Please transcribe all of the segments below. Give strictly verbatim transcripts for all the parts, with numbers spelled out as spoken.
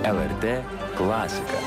L R T klasika.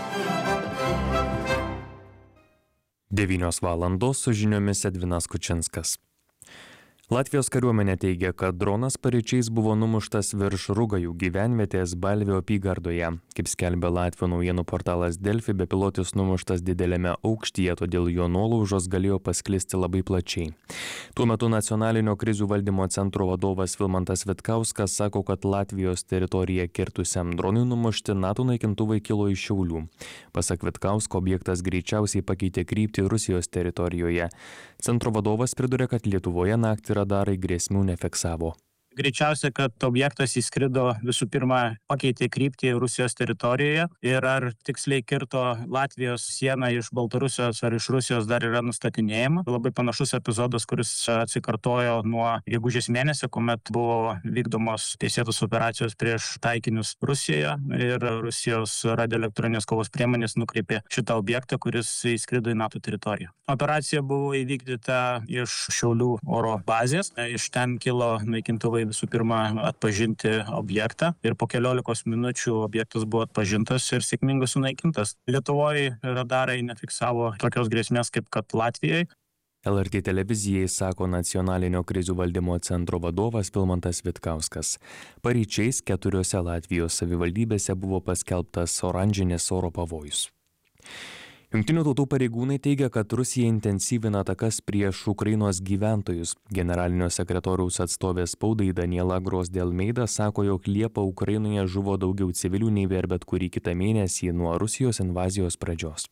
devynios valandos su žiniomis Edvinas Kučinskas. Latvijos kariuomenė teigia, kad dronas paryčiais buvo numuštas virš Rugajų gyvenvietės Balvio apygardoje. Kaip skelbia Latvijos naujienų portalas Delfi, bepilotis numuštas didelėme aukštyje, todėl jo nuolaužos galėjo pasklisti labai plačiai. Tuo metu Nacionalinio krizių valdymo centro vadovas Vilmantas Vitkauskas sako, kad Latvijos teritoriją kirtusiam dronui numušti NATO naikintuvai kilo iš Šiaulių. Pasak Vitkausko, objektas greičiausiai pakeitė kryptį Rusijos teritorijoje. Centro vadovas priduria, kad Lietuvoje naktį radarai grėsmių nefiksavo. Greičiausia, kad objektas įskrido visų pirma pakeitė kryptį Rusijos teritorijoje ir ar tiksliai kirto Latvijos sieną iš Baltarusijos ar iš Rusijos dar yra nustatinėjama. Labai panašus epizodas, kuris atsikartojo nuo gegužės mėnesio, kuomet buvo vykdomos teisėtos operacijos prieš taikinius Rusijoje ir Rusijos radioelektroninės kovos priemonės nukreipė šitą objektą, kuris įskrido į NATO teritoriją. Operacija buvo įvykdyta iš Šiaulių oro bazės. Iš ten kilo naikintuvai visų pirma atpažinti objektą ir po keliolikos minučių objektas buvo atpažintas ir sėkmingai sunaikintas. Lietuvoje radarai nefiksavo tokios grėsmės kaip kad Latvijoje. L R T televizijai sako Nacionalinio krizių valdymo centro vadovas Vilmantas Vitkauskas. Paryčiais keturiose Latvijos savivaldybėse buvo paskelbtas oranžinis oro pavojus. Jungtinių tautų pareigūnai teigia, kad Rusija intensyvina atakas prieš Ukrainos gyventojus. Generalinio sekretoriaus atstovė spaudai Daniela Grosdėlmeida sako, jog Liepą Ukrainoje žuvo daugiau civilių nei per bet kurį kitą mėnesį nuo Rusijos invazijos pradžios.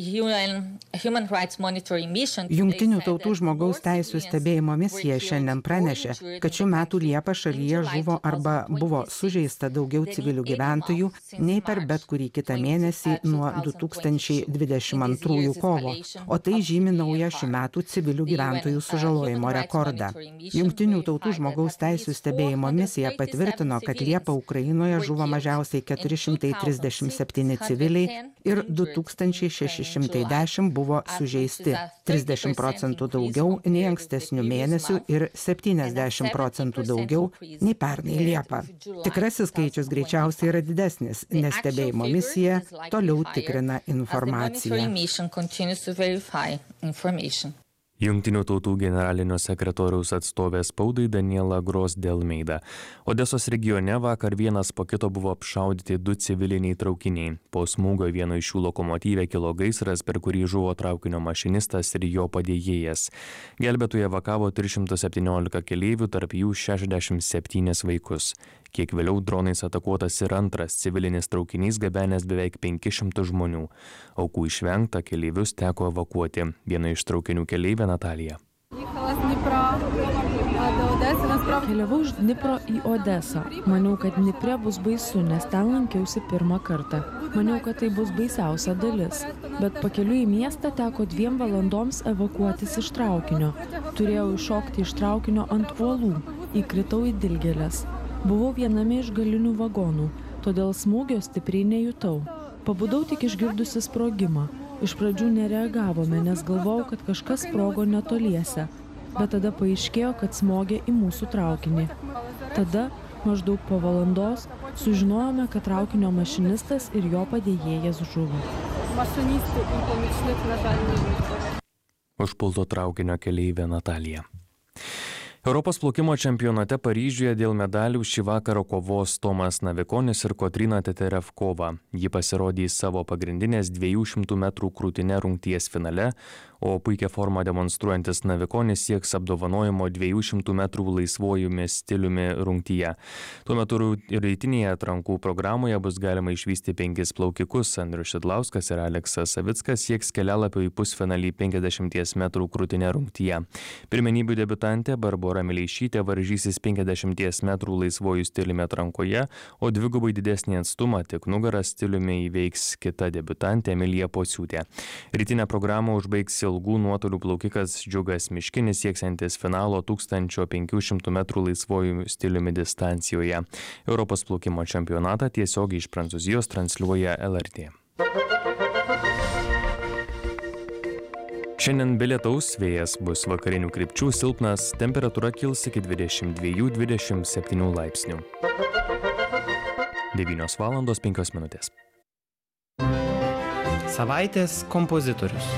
Jungtinių tautų žmogaus teisų stebėjimo misija šiandien pranešė, kad šių metų Liepą šalyje žuvo arba buvo sužeista daugiau civilių gyventojų nei per bet kurį kitą mėnesį nuo du tūkstančiai dvidešimt antrųjų kovo, o tai žymi naują šių metų civilių gyventojų sužalojimo rekordą. Jungtinių tautų žmogaus teisų stebėjimo misija patvirtino, kad Liepą Ukrainoje žuvo mažiausiai keturi šimtai trisdešimt septyni civiliai ir du tūkstančiai šeši šimtai dešimt buvo sužeisti, trisdešimt procentų daugiau nei ankstesnių mėnesių ir septyniasdešimt procentų daugiau nei pernai Liepą. Tikrasis skaičius greičiausiai yra didesnis, nes stebėjimo misija toliau tikrina informaciją. Jungtinių tautų generalinio sekretoriaus atstovė spaudai Daniela Grosdėlmeida. Odesos regione vakar vienas po kito buvo apšaudyti du civiliniai traukiniai. Po smūgio vieno iš šių lokomotyve kilo gaisras, per kurį žuvo traukinio mašinistas ir jo padėjėjas. Gelbėtojai evakavo tris šimtus septyniolika keleivių, tarp jų šešiasdešimt septynis vaikus. Kiek vėliau dronais atakuotas ir antras civilinis traukinys gabenęs beveik penkis šimtus žmonių. Aukų išvengta, keleivius teko evakuoti. Viena iš traukinių keleivė Natalija. Keliavau iš Dnipro į Odesą. Maniau, kad Dnipre bus baisu, nes ten lankiausi pirmą kartą. Maniau, kad tai bus baisiausia dalis. Bet pakeliui į miestą teko dviem valandoms evakuotis iš traukinio. Turėjau iššokti iš traukinio ant uolų. Įkritau į dilgėles. Buvau viename iš galinių vagonų, todėl smūgio stipriai nejutau. Pabudau tik išgirdusi sprogimą. Iš pradžių nereagavome, nes galvojau, kad kažkas sprogo netoliese. Bet tada paaiškėjo, kad smogė į mūsų traukinį. Tada, maždaug po valandos, sužinojome, kad traukinio mašinistas ir jo padėjėjas žuvo. Užpulto traukinio keleivė Natalija. Europos plaukimo čempionate Paryžiuje dėl medalių šį vakarą kovos Tomas Navikonis ir Kotryna Teterevkova. Ji pasirodys savo pagrindinės dviejų šimtų metrų krūtine rungties finale, o puikią formą demonstruojantis Navikonis sieks apdovanojimo dviejų šimtų metrų laisvojumi stiliumi rungtyje. Tuo metu rytinėje atrankų programoje bus galima išvysti penkis plaukikus. Andrius Šidlauskas ir Aleksas Savickas sieks kelialapio į pusfinalį penkiasdešimties metrų krūtine rungtyje. Pirmenybių debiutantė Barbora Mileišytė varžysis penkiasdešimties metrų laisvojų stiliumi atrankoje, o dvigubai didesnį atstumą tik nugarą stiliumi įveiks kita debiutantė Emilija Pociūtė. Rytinę programą užbaigs ilgų nuotolių plaukikas Džiugas Miškinis sieksiantis finalo tūkstančio penkių šimtų metrų laisvojų stiliumi distancijoje. Europos plaukimo čempionatą tiesiogiai iš Prancūzijos transliuoja L R T. Šiandien be lietaus, vėjas bus vakarinių krypčių silpnas, temperatūra kils iki dvidešimt dviejų dvidešimt septynių laipsnių. devynios valandos penkios minutės. Savaitės kompozitorius.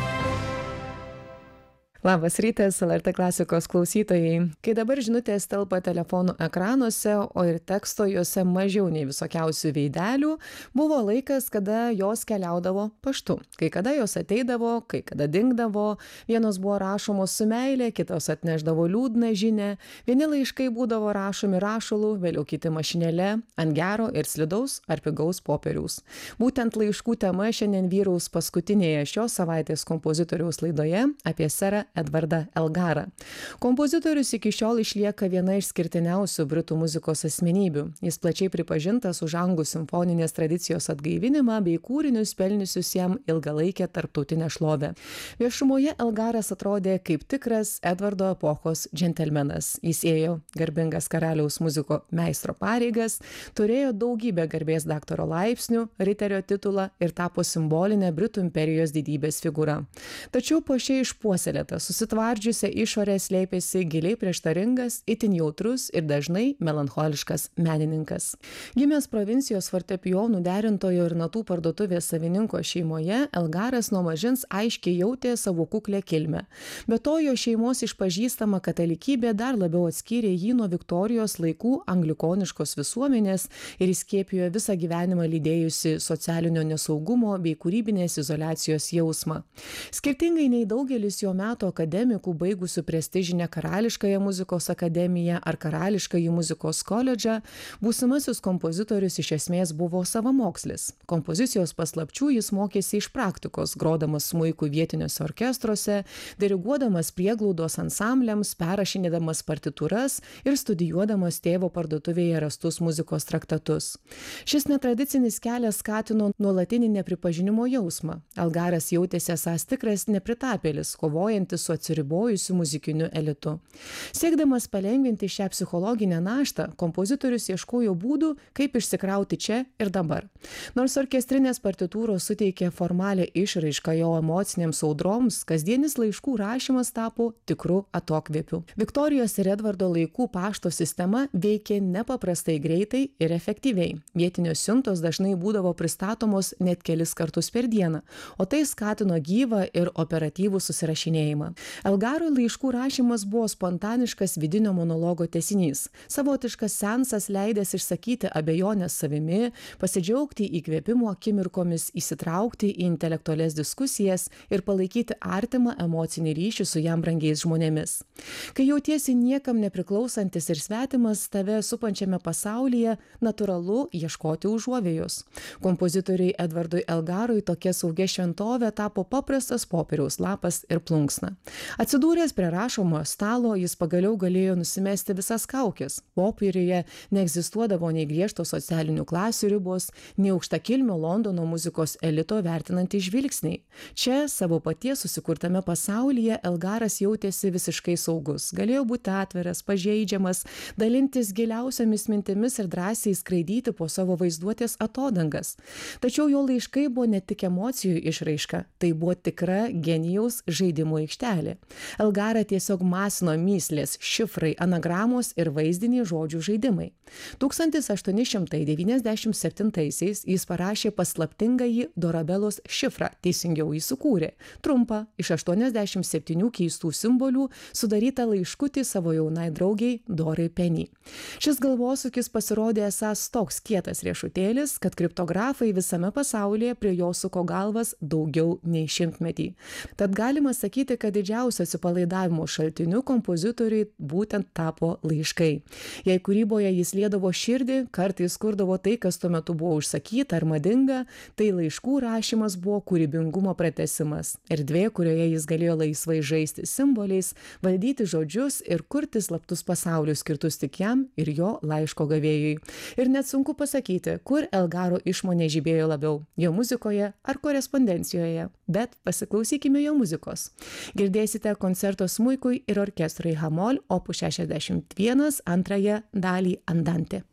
Labas rytas, L R T klasikos klausytojai. Kai dabar žinutės telpa telefonų ekranuose, o ir teksto juose mažiau nei visokiausių veidelių, buvo laikas, kada jos keliaudavo paštu. Kai kada jos ateidavo, kai kada dingdavo, vienos buvo rašomos su meilė, kitos atneždavo liūdną žinę, vieni laiškai būdavo rašomi rašalu, vėliau kiti mašinėle, ant gero ir slidaus ar pigaus popieriaus. Būtent laiškų tema šiandien vyraus paskutinėje šios savaitės kompozitoriaus laidoje apie serą Edvardą Elgarą. Kompozitorius iki šiol išlieka viena iš skirtiniausių britų muzikos asmenybių. Jis plačiai pripažintas už anglų simfoninės tradicijos atgaivinimą bei kūrinius pelniusius jam ilgalaikę tarptautinę šlovę. Viešumoje Elgaras atrodė kaip tikras Edvardo epochos džentelmenas. Jis ėjo garbingas karaliaus muziko meistro pareigas, turėjo daugybę garbės daktaro laipsnių, riterio titulą ir tapo simbolinė Britų imperijos didybės figūra. Tačiau po šiai išpuoselėtą susitvardžiusią išorę slėpėsi giliai prieštaringas, itin jautrus ir dažnai melancholiškas menininkas. Gimęs provincijos fortepijonų derintojo ir natų parduotuvės savininko šeimoje, Elgaras nuo mažens aiškiai jautė savo kuklę kilmę. Be to, jo šeimos išpažįstama katalikybė dar labiau atskyrė jį nuo Viktorijos laikų anglikoniškos visuomenės ir įskiepijo visą gyvenimą lydėjusi socialinio nesaugumo bei kūrybinės izoliacijos jausmą. Skirtingai nei daugelis jo metų akademikų baigusių prestižinę Karališkąją muzikos akademiją ar Karališkąjį muzikos koledžą, būsimasis kompozitorius iš esmės buvo savamokslis. Kompozicijos paslapčių jis mokėsi iš praktikos, grodamas smuiku vietiniuose orkestruose, diriguodamas prieglaudos ansambliams, perrašinėdamas partitūras ir studijuodamas tėvo parduotuvėje rastus muzikos traktatus. Šis netradicinis kelias skatino nuolatinį nepripažinimo jausmą. Elgaras jautėsi esąs tikras nepritapėlis, kovojantis su atsiribojusiu muzikiniu elitu. Siekdamas palengvinti šią psichologinę naštą, kompozitorius ieškojo būdų, kaip išsikrauti čia ir dabar. Nors orkestrinės partitūros suteikė formalią išraišką jo emocinėms audroms, kasdienis laiškų rašymas tapo tikru atokvėpiu. Viktorijos ir Edvardo laikų pašto sistema veikė nepaprastai greitai ir efektyviai. Vietinios siuntos dažnai būdavo pristatomos net kelis kartus per dieną, o tai skatino gyvą ir operatyvų susirašinėjimą. Elgarui laiškų rašymas buvo spontaniškas vidinio monologo tęsinys, savotiškas seansas leidęs išsakyti abejonės savimi, pasidžiaugti įkvėpimo akimirkomis, įsitraukti į intelektualias diskusijas ir palaikyti artimą emocinį ryšį su jam brangiais žmonėmis. Kai jautiesi niekam nepriklausantis ir svetimas tave supančiame pasaulyje, natūralu ieškoti užuovėjos. Kompozitoriui Edvardui Elgarui tokia saugia šventovė tapo paprastas popieriaus lapas ir plunksna. Atsidūręs prie rašomojo stalo, jis pagaliau galėjo nusimesti visas kaukes. Popieriuje neegzistuodavo nei griežto socialinių klasių ribos, nei aukštakilmio Londono muzikos elito vertinantys žvilgsniai. Čia, savo paties susikurtame pasaulyje, Elgaras jautėsi visiškai saugus. Galėjo būti atviras, pažeidžiamas, dalintis giliausiamis mintimis ir drąsiai skraidyti po savo vaizduotės atodangas. Tačiau jo laiškai buvo ne tik emocijų išraiška, tai buvo tikra genijaus žaidimo aikštelė. Elgarą tiesiog masino mįslės, šifrai, anagramos ir vaizdiniai žodžių žaidimai. tūkstantis aštuoni šimtai devyniasdešimt septintaisiais jis parašė paslaptingąjį Dorabelos šifrą, teisingiau jį sukūrė, trumpą, iš aštuoniasdešimt septynių keistų simbolių sudarytą laiškutį savo jaunai draugiai Dorai Penny. Šis galvosūkis pasirodė esąs toks kietas riešutėlis, kad kriptografai visame pasaulyje prie jo suko galvas daugiau nei šimtmetį. Tad galima sakyti, kad didžiausio atsipalaidavimo šaltiniu kompozitoriui būtent tapo laiškai. Jei kūryboje jis liedavo širdį, kartais kurdavo tai, kas tuo metu buvo užsakyta ar madinga, tai laiškų rašymas buvo kūrybingumo pratęsimas. Erdvė, kurioje jis galėjo laisvai žaisti simboliais, valdyti žodžius ir kurti slaptus pasaulius skirtus tik jam ir jo laiško gavėjui. Ir net sunku pasakyti, kur Elgaro išmonė žibėjo labiau - jo muzikoje ar korespondencijoje. Bet pasiklausykime jo muzikos. Girdėsite koncerto smuikui ir orkestrui Hamol opus šešiasdešimt vienas antrąją dalį Andante.